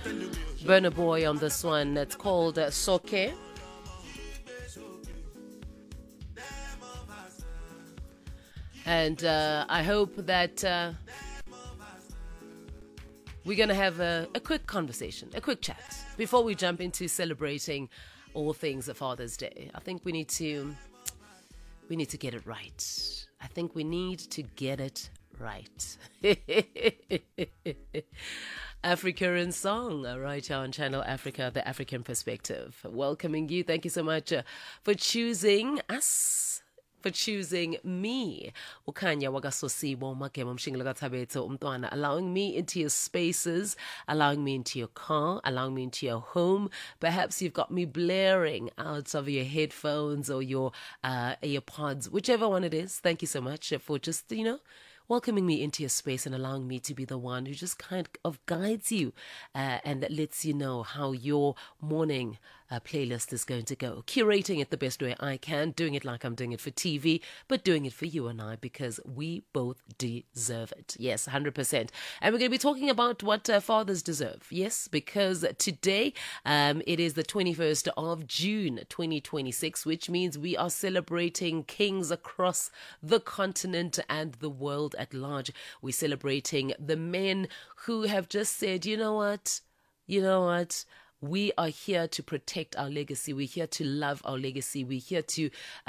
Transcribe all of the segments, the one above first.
Burna Boy on this one. It's called Soke. And I hope that we're going to have a quick conversation, a quick chat before we jump into celebrating all things Father's Day. I think we need to get it right. I think we need to get it right. Africa in Song, right here on Channel Africa, the African perspective. Welcoming you. Thank you so much for choosing us. For choosing me, Ukanya wagasosibo makema mshingila tabetho umntwana, allowing me into your spaces, allowing me into your car, allowing me into your home. Perhaps you've got me blaring out of your headphones or your earpods, whichever one it is. Thank you so much for just, welcoming me into your space and allowing me to be the one who just kind of guides you and lets you know how your morning playlist is going to go. Curating it the best way I can, doing it like I'm doing it for TV, but doing it for you and I because we both deserve it. Yes, 100%. And we're going to be talking about what fathers deserve. Yes, because today it is the 21st of June 2026, which means we are celebrating kings across the continent and the world at large. We're celebrating the men who have just said, you know what? We are here to protect our legacy. We're here to love our legacy. We're here to,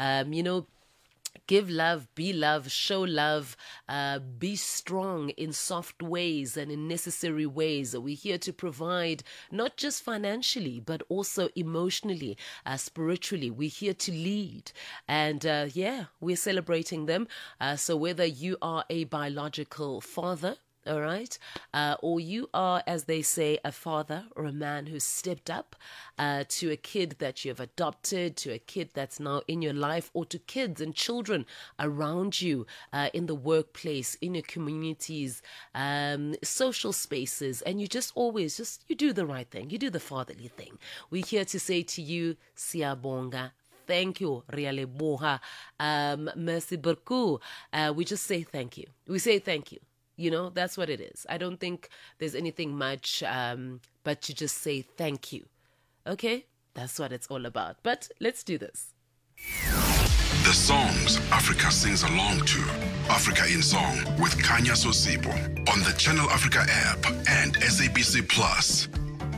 give love, be love, show love, be strong in soft ways and in necessary ways. We're here to provide not just financially, but also emotionally, spiritually. We're here to lead. And we're celebrating them. So whether you are a biological father, all right, or you are, as they say, a father or a man who stepped up to a kid that you have adopted, to a kid that's now in your life, or to kids and children around you in the workplace, in your communities, social spaces, and you just always you do the right thing. You do the fatherly thing. We're here to say to you, Siyabonga. Thank you, Rialeboha, Merci beaucoup. We just say thank you. We say thank you. That's what it is. I don't think there's anything much, but to just say thank you. Okay? That's what it's all about. But let's do this. The songs Africa sings along to. Africa in Song with Kanya Sosibo on the Channel Africa app and SABC Plus.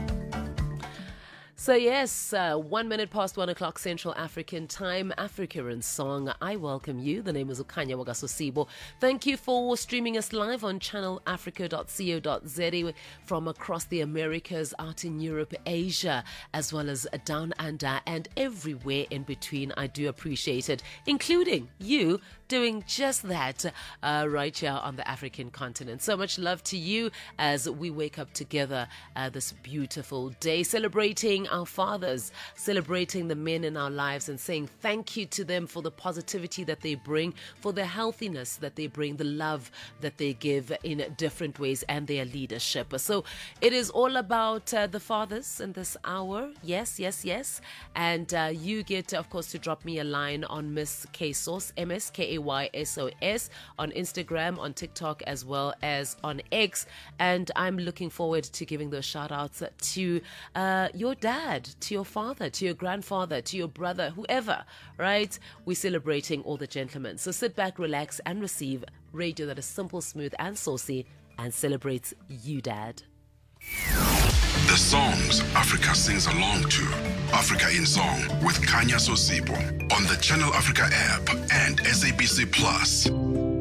So yes, 1 minute past 1 o'clock Central African time, Africa in Song. I welcome you. The name is Ukanya Wagasosibo. Thank you for streaming us live on channelafrica.co.za from across the Americas, out in Europe, Asia, as well as down under and everywhere in between. I do appreciate it, including you doing just that right here on the African continent. So much love to you as we wake up together this beautiful day, celebrating our fathers, celebrating the men in our lives and saying thank you to them for the positivity that they bring, for the healthiness that they bring, the love that they give in different ways, and their leadership. So it is all about the fathers in this hour. Yes. And you get, of course, to drop me a line on Miss K-Sauce, MSKAYSOS, on Instagram, on TikTok, as well as on X. And I'm looking forward to giving those shout outs to your dad, to your father, to your grandfather, to your brother, whoever, right? We're celebrating all the gentlemen. So sit back, relax, and receive radio that is simple, smooth, and saucy and celebrates you, Dad. The songs Africa sings along to. Africa in Song with Kanya Sosibo on the Channel Africa app and SABC Plus.